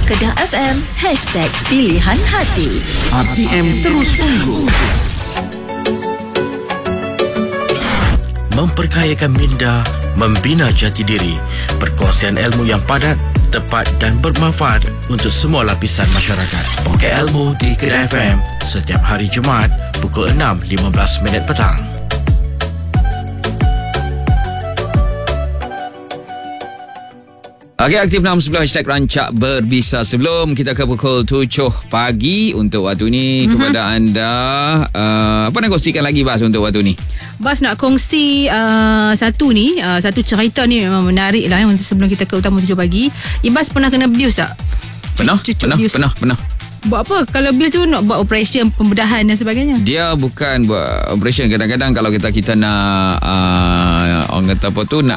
Kedah FM #PilihanHati. RTM terus unggul. Memperkayakan minda, membina jati diri, perkongsian ilmu yang padat, tepat dan bermanfaat untuk semua lapisan masyarakat. Poket Ilmu di Kedah FM setiap hari Jumaat pukul 6.15 petang. Okey, aktif 610 #Rancak Berbisa. Sebelum kita ke pukul 7 pagi untuk waktu ni, kepada anda, apa nak kongsikan lagi Bas untuk waktu ni? Bas nak kongsi satu cerita ni memang menarik lah sebelum kita ke utama 7 pagi. Ibas pernah kena abuse tak? Pernah. Buat apa? Kalau abuse tu nak buat operation pembedahan dan sebagainya? Dia bukan buat operation. Kadang-kadang kalau kita nak orang kata apa tu,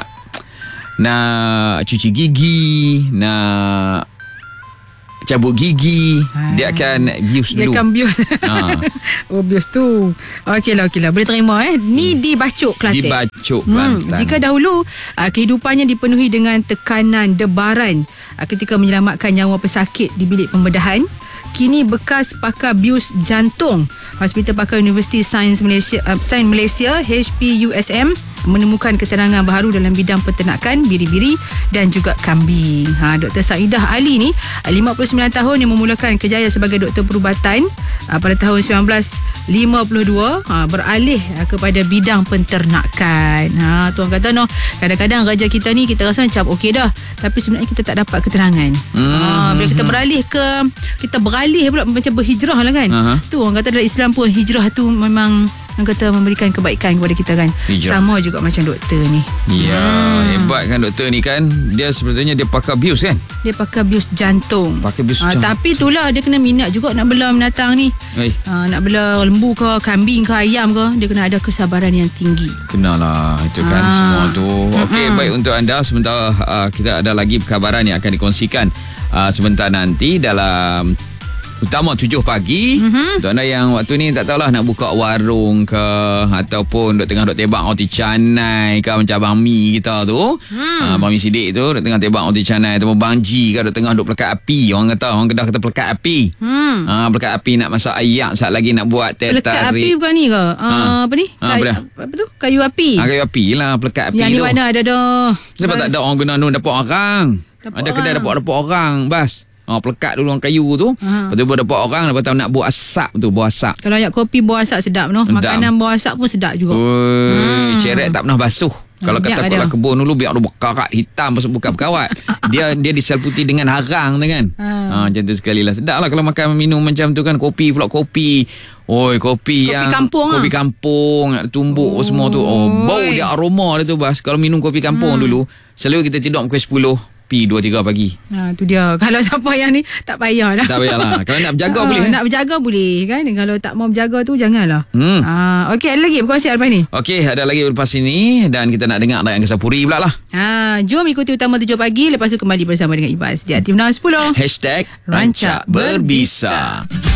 nak cuci gigi, nak cabut gigi, dia akan abuse dulu. Dia akan abuse. Abuse tu. Okeylah. Boleh terima Ni di Bacok, Kelantan. Di Bacok, Kelantan. Jika dahulu kehidupannya dipenuhi dengan tekanan debaran ketika menyelamatkan nyawa pesakit di bilik pembedahan, kini bekas pakar bius jantung Hospital Pakar Universiti Sains Malaysia HPUSM menemukan keterangan baru dalam bidang peternakan biri-biri dan juga kambing. Dr. Saidah Ali ni 59 tahun yang memulakan kerjaya sebagai doktor perubatan pada tahun 1952, beralih kepada bidang penternakan. Tu orang kata kadang-kadang kerja kita ni kita rasa macam okey dah, tapi sebenarnya kita tak dapat keterangan. Bila kita beralih pula macam berhijrah lah kan. Tu orang kata dalam Islam pun hijrah tu memang orang kata memberikan kebaikan kepada kita kan. Hijrah. Sama juga macam doktor ni. Ya, hebat kan doktor ni kan. Dia sebetulnya dia pakar bius kan. Dia pakar bius jantung. Tapi itulah dia kena minat juga nak bela binatang ni. Nak bela lembu ke, kambing ke, ayam ke, dia kena ada kesabaran yang tinggi. Kenalah itu kan semua tu. Okey, baik untuk anda. Sementara kita ada lagi perkabaran yang akan dikongsikan sebentar nanti dalam utama 7 pagi. Untuk anda yang waktu ni tak tahulah nak buka warung ke, ataupun duk tengah tebak roti canai ke, macam Abang Mi kita tu, Abang Mi Sidik tu duk tengah tebak roti canai, ataupun Bang Ji ke duk tengah duk pelekat api. Orang Kedah kata pelekat api. Pelekat api nak masak ayak, sat lagi nak buat teh tarik. Pelekat api bukan ni ke? Apa ni? Apa tu? Kayu api. Kayu api lah pelekat api yang tu. Yang ni mana ada dah. Sebab tak ada orang guna dapur orang. Ada kedai dapur orang, Bas. Pelekat dulu orang kayu tu. Lepas tu dapat orang, lepas tu nak buat asap tu, buah asap. Kalau ayat kopi buah asap sedap noh. Makanan buah asap pun sedap juga. Cerek tak pernah basuh. Kalau kata kalau kebun dulu biar ada bekarat hitam bukan berkawat. dia diseliputi dengan harang tu kan. Macam tu sekali lah. Sedap lah kalau makan minum macam tu kan. Kopi pula kopi. Kopi yang kampung. Kopi kampung nak tumbuk semua tu. Bau dia, aroma dia tu Bas. Kalau minum kopi kampung dulu, selalu kita tidur pukul 10. 2-3 pagi. Tu dia. Kalau siapa yang ni tak payahlah. Tak payahlah. Kalau nak berjaga boleh. Nak berjaga boleh kan. Kalau tak mau berjaga tu janganlah. Okey, ada lagi berkongsi lepas ni. Okey, ada lagi lepas ini dan kita nak dengar Rakyat Kesapuri pula lah. Jom ikuti utama 7 pagi, lepas tu kembali bersama dengan Ibas di Aktif 610 #Rancak Berbisa.